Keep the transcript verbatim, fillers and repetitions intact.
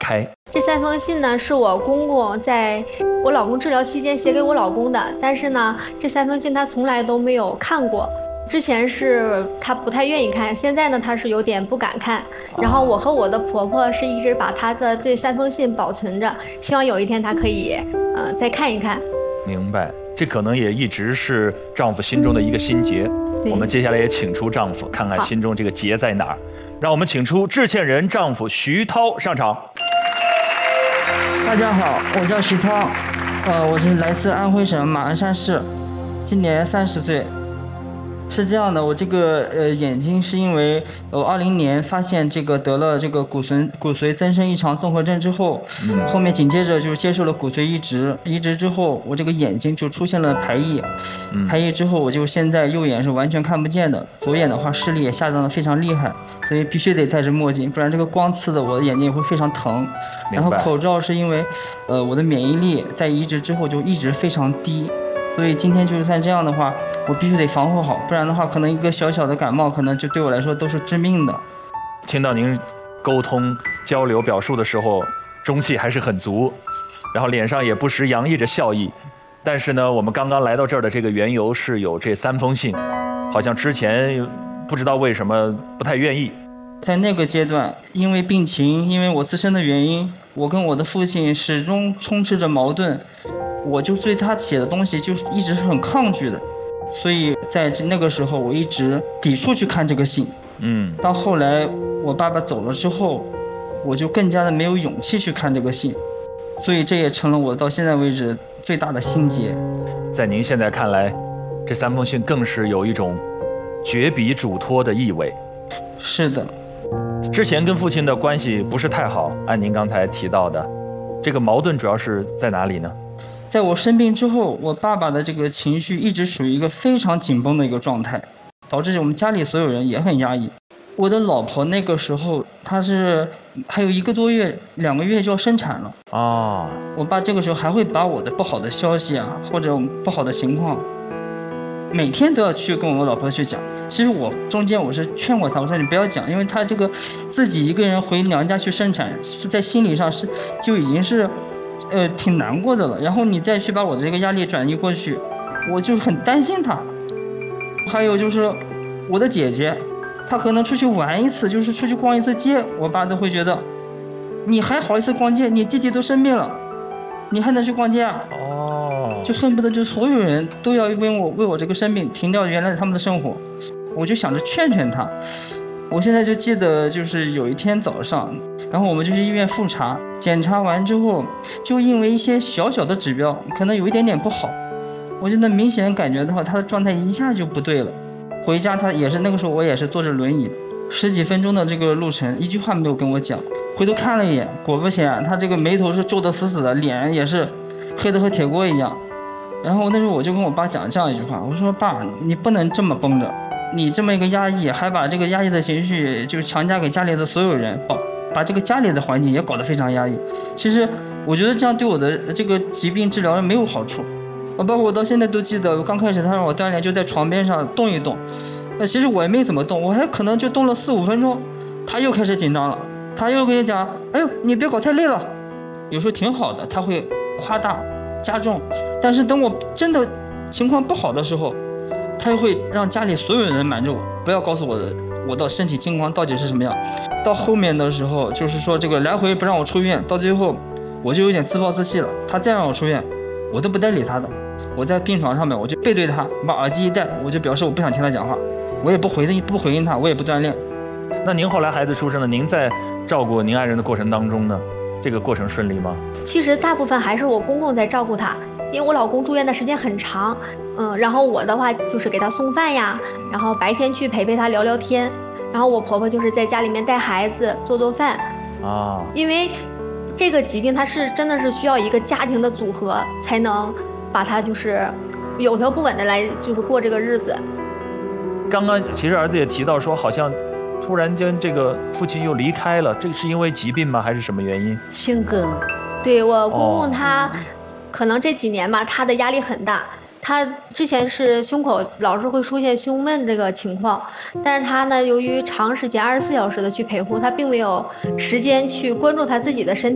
开。 这三封信呢，是我公公在我老公治疗期间写给我老公的，但是呢，这三封信他从来都没有看过。之前是他不太愿意看，现在呢他是有点不敢看。然后我和我的婆婆是一直把他的这三封信保存着，希望有一天他可以呃再看一看。 明白，这可能也一直是丈夫心中的一个心结。我们接下来也请出丈夫，看看心中这个结在哪儿。让我们请出致歉人丈夫徐涛上场。 大家好，我叫徐涛，呃，我是来自安徽省马鞍山市，今年三十岁。是这样的，我这个呃眼睛是因为我二零年发现这个得了这个骨髓骨髓增生异常综合症之后，嗯、后面紧接着就接受了骨髓移植，移植之后我这个眼睛就出现了排异，嗯、排异之后我就现在右眼是完全看不见的，左眼的话视力也下降的非常厉害，所以必须得戴着墨镜，不然这个光刺的我的眼睛也会非常疼。然后口罩是因为呃我的免疫力在移植之后就一直非常低。所以今天就算这样的话，我必须得防护好，不然的话，可能一个小小的感冒，可能就对我来说都是致命的。 听到您沟通、交流、表述的时候，中气还是很足，然后脸上也不时洋溢着笑意。但是呢，我们刚刚来到这儿的这个缘由是有这三封信，好像之前不知道为什么不太愿意。 在那个阶段，因为病情，因为我自身的原因，我跟我的父亲始终充斥着矛盾。我就对他写的东西就一直是很抗拒的，所以在那个时候我一直抵触去看这个信。嗯，到后来我爸爸走了之后，我就更加的没有勇气去看这个信，所以这也成了我到现在为止最大的心结。 在您现在看来，这三封信更是有一种绝笔嘱托的意味。 是的。 之前跟父亲的关系不是太好，按您刚才提到的，这个矛盾主要是在哪里呢？ 在我生病之后，我爸爸的这个情绪一直属于一个非常紧绷的一个状态，导致我们家里所有人也很压抑。我的老婆那个时候，她是还有一个多月、两个月就要生产了啊、哦。我爸这个时候还会把我的不好的消息啊，或者不好的情况，每天都要去跟我老婆去讲。其实我中间我是劝过她，我说你不要讲，因为她这个自己一个人回娘家去生产，是在心理上是就已经是。呃，挺难过的了，然后你再去把我的这个压力转移过去，我就很担心他。还有就是我的姐姐，她可能出去玩一次，就是出去逛一次街，我爸都会觉得，你还好意思逛街？你弟弟都生病了，你还能去逛街啊？哦，就恨不得就所有人都要为我为我这个生病停掉原来他们的生活，我就想着劝劝他。我现在就记得，就是有一天早上，然后我们就去医院复查，检查完之后，就因为一些小小的指标，可能有一点点不好，我就能明显感觉到他的状态一下就不对了。回家他也是那个时候，我也是坐着轮椅，十几分钟的这个路程，一句话没有跟我讲。回头看了一眼，果不其然，他这个眉头是皱得死死的，脸也是黑得和铁锅一样。然后那时候我就跟我爸讲这样一句话，我说爸，你不能这么绷着。你这么一个压抑，还把这个压抑的情绪就强加给家里的所有人，把把这个家里的环境也搞得非常压抑。其实我觉得这样对我的这个疾病治疗没有好处。我包括我到现在都记得，我刚开始他让我锻炼，就在床边上动一动，那其实我也没怎么动，我还可能就动了四五分钟，他又开始紧张了，他又跟你讲，哎呦，你别搞太累了。有时候挺好的，他会夸大加重，但是等我真的情况不好的时候，他又会让家里所有人瞒着我，不要告诉我的我的身体情况到底是什么样。到后面的时候，就是说这个来回不让我出院，到最后我就有点自暴自弃了。他再让我出院，我都不带理他的。我在病床上面，我就背对他，把耳机一戴，我就表示我不想听他讲话，我也不回应不回应他，我也不锻炼。 那您后来孩子出生了，您在照顾您爱人的过程当中呢，这个过程顺利吗？ 其实大部分还是我公公在照顾他。因为我老公住院的时间很长，嗯，然后我的话就是给他送饭呀，然后白天去陪陪他聊聊天，然后我婆婆就是在家里面带孩子做做饭啊。因为这个疾病它是真的是需要一个家庭的组合才能把它就是有条不紊的来就是过这个日子。 刚刚其实儿子也提到说，好像突然间这个父亲又离开了，这是因为疾病吗？还是什么原因？ 性格。 对，我公公他。哦，可能这几年吧，他的压力很大。他之前是胸口老是会出现胸闷这个情况，但是他呢，由于长时间二十四小时的去陪护，他并没有时间去关注他自己的身体。